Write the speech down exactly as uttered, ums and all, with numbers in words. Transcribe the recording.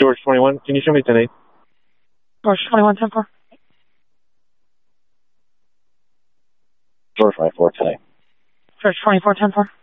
George twenty-one. Can you show me ten eight? George twenty-one, ten four. George twenty-four, ten eight. George twenty-four, ten four.